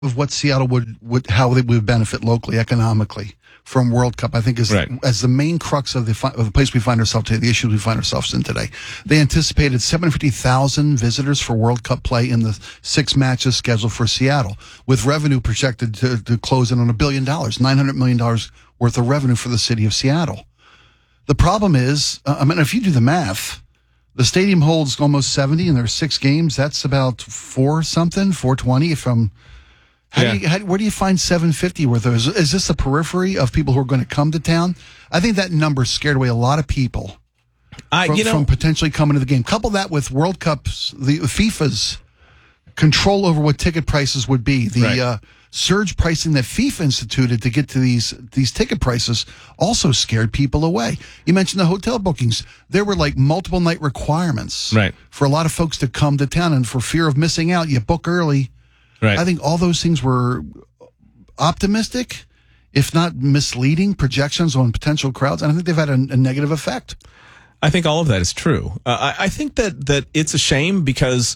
of what Seattle would how they would benefit locally, economically from World Cup, I think is right. as the main crux of the place we find ourselves today, the issues we find ourselves in today. They anticipated 750,000 visitors for World Cup play in the 6 matches scheduled for Seattle, with revenue projected to close in on $1 billion, $900 million worth of revenue for the city of Seattle. The problem is, if you do the math, the stadium holds almost 70 and there's 6 games. That's about 420 from... where do you find 750 worth of? Is this the periphery of people who are going to come to town? I think that number scared away a lot of people from potentially coming to the game. Couple that with World Cups, the FIFA's control over what ticket prices would be, the surge pricing that FIFA instituted to get to these ticket prices also scared people away. You mentioned the hotel bookings. There were like multiple night requirements for a lot of folks to come to town, and for fear of missing out, you book early. Right. I think all those things were optimistic, if not misleading, projections on potential crowds, and I think they've had a negative effect. I think all of that is true. I think that it's a shame because,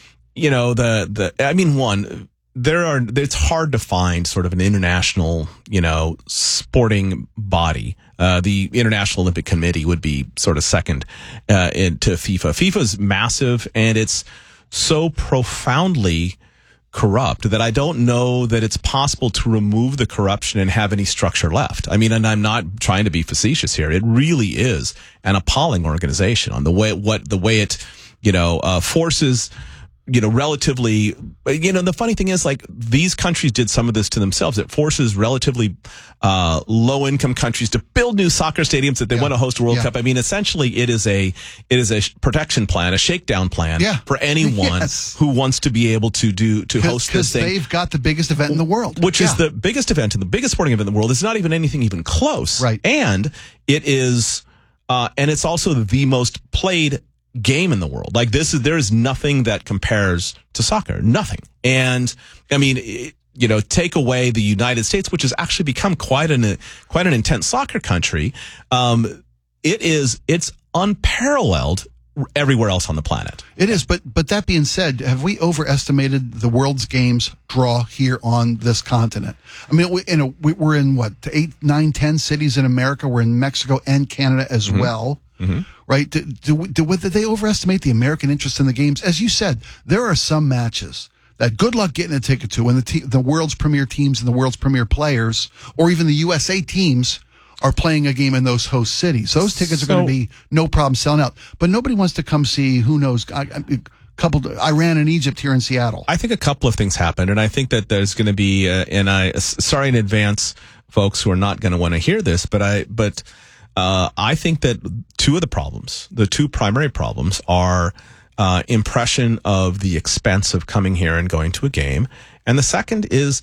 it's hard to find sort of an international, sporting body. The International Olympic Committee would be sort of second to FIFA. FIFA's massive, and it's so profoundly corrupt that I don't know that it's possible to remove the corruption and have any structure left. I mean, and I'm not trying to be facetious here. It really is an appalling organization on the way it, forces, relatively, the funny thing is, like, these countries did some of this to themselves. It forces relatively low income countries to build new soccer stadiums that they want to host a World Cup. I mean, essentially it is a protection plan, a shakedown plan for anyone who wants to be able to host this thing. They've got the biggest event in the world. Which is the biggest event and the biggest sporting event in the world. It's not even anything even close. Right. And it is, and it's also the most played game in the world. Like, there is nothing that compares to soccer. Nothing. And I mean, take away the United States, which has actually become quite an intense soccer country. It's unparalleled everywhere else on the planet. It is, but that being said, have we overestimated the world's games draw here on this continent? I mean, we're in what, 8, 9, 10 cities in America. We're in Mexico and Canada as well. Mm-hmm. Right? Did they overestimate the American interest in the games? As you said, there are some matches that good luck getting a ticket to when the world's premier teams and the world's premier players, or even the USA teams, are playing a game in those host cities. Those tickets are going to be no problem selling out. But nobody wants to come see, who knows, Iran and Egypt here in Seattle. I think a couple of things happened, and I think that there's going to be, sorry in advance, folks who are not going to want to hear this, but I think that the two primary problems are impression of the expense of coming here and going to a game, and the second is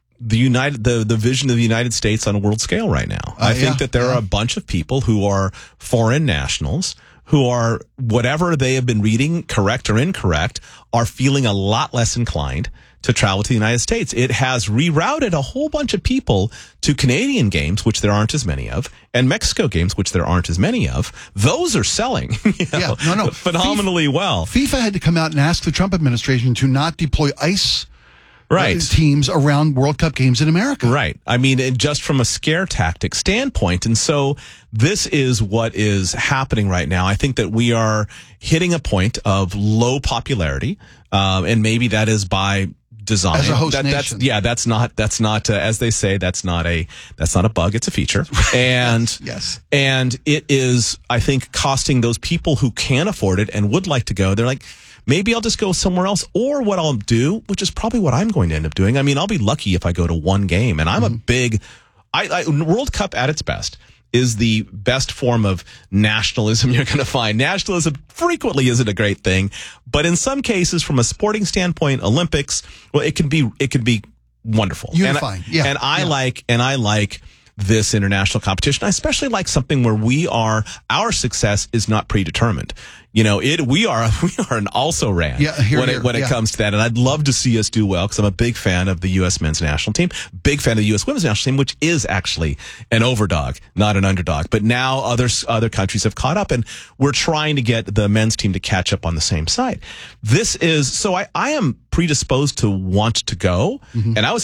the vision of the United States on a world scale right now. I think that there are a bunch of people who are foreign nationals who are, whatever they have been reading, correct or incorrect, are feeling a lot less inclined to travel to the United States. It has rerouted a whole bunch of people to Canadian games, which there aren't as many of, and Mexico games, which there aren't as many of. Those are selling phenomenally well. FIFA had to come out and ask the Trump administration to not deploy ICE teams around World Cup games in America. Right. I mean, just from a scare tactic standpoint. And so this is what is happening right now. I think that we are hitting a point of low popularity, and maybe that is by design. As a host nation. That's not as they say, that's not a bug, it's a feature. And yes. And it is, I think, costing those people who can afford it and would like to go. They're like, maybe I'll just go somewhere else, or what I'll do, which is probably what I'm going to end up doing. I mean, I'll be lucky if I go to one game, and I'm a big, World Cup at its best is the best form of nationalism you're going to find. Nationalism frequently isn't a great thing, but in some cases, from a sporting standpoint, Olympics, well, it can be wonderful, unifying. And I like this international competition. I especially like something where our success is not predetermined. You know, we are an also ran when it comes to that. And I'd love to see us do well because I'm a big fan of the U.S. men's national team, big fan of the U.S. women's national team, which is actually an overdog, not an underdog. But now other countries have caught up, and we're trying to get the men's team to catch up on the same side. So I am predisposed to want to go. Mm-hmm. And I was